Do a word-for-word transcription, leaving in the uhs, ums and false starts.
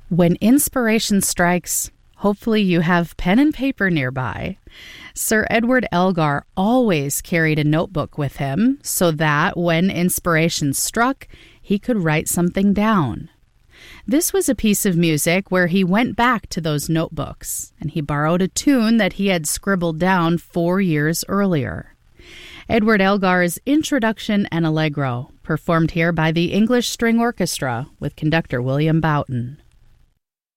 When inspiration strikes, hopefully you have pen and paper nearby. Sir Edward Elgar always carried a notebook with him so that when inspiration struck, he could write something down. This was a piece of music where he went back to those notebooks, and he borrowed a tune that he had scribbled down four years earlier. Edward Elgar's Introduction and Allegro, performed here by the English String Orchestra with conductor William Boughton.